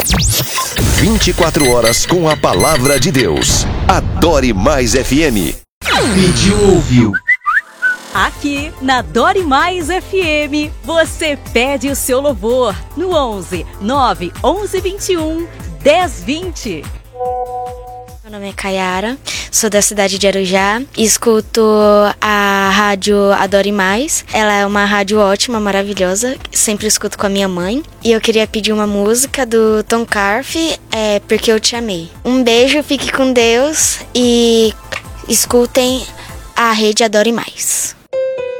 24 horas com a palavra de Deus. Adore Mais FM. Pediu, ouviu. Aqui na Adore Mais FM, você pede o seu louvor no 11 9 11 21 10 20. Meu nome é Kayara, sou da cidade de Arujá, escuto a rádio Adore Mais. Ela é uma rádio ótima, maravilhosa, sempre escuto com a minha mãe. E eu queria pedir uma música do Tom Carfe, Porque Eu Te Amei. Um beijo, fique com Deus e escutem a rede Adore Mais.